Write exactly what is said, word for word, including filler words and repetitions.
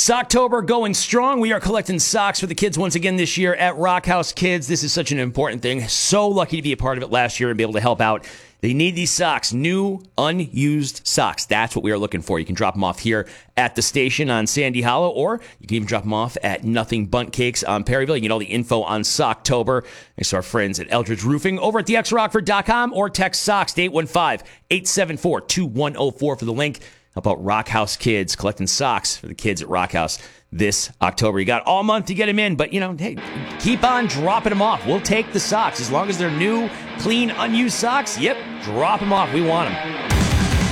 Socktober going strong. We are collecting socks for the kids once again this year at Rock House Kids. This is such an important thing. So lucky to be a part of it last year and be able to help out. They need these socks, new, unused socks. That's what we are looking for. You can drop them off here at the station on Sandy Hollow, or you can even drop them off at Nothing Bundt Cakes on Perryville. You can get all the info on Socktober. Thanks to our friends at Eldridge Roofing over at the x rockford dot com, or text socks to eight one five, eight seven four, two one zero four for the link. Help out Rock House Kids, collecting socks for the kids at Rock House this October. You got all month to get them in, but, you know, hey, keep on dropping them off. We'll take the socks. As long as they're new, clean, unused socks, yep, drop them off. We want them.